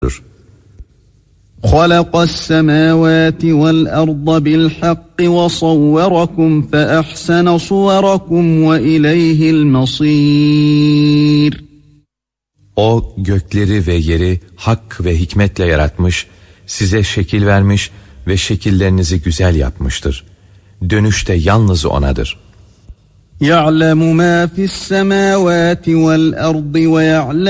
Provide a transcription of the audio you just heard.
خَلَقَ السَّمَاوَاتِ وَالْأَرْضَ بِالْحَقِّ وَصَوَّرَكُمْ فَأَحْسَنَ صُوَرَكُمْ وَإِلَيْهِ الْمَصِيرُ. O gökleri ve yeri hak ve hikmetle yaratmış, size şekil vermiş ve şekillerinizi güzel yapmıştır. Dönüş de yalnız O'nadır. يَعْلَمُ مَا فِي السَّمَاوَاتِ وَالْأَرْضِ وَيَعْلَمُ